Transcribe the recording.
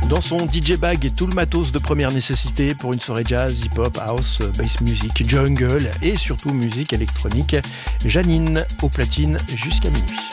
Dans son DJ bag et tout le matos de première nécessité pour une soirée jazz, hip-hop, house, bass music, jungle et surtout musique électronique. Janine au platine jusqu'à minuit.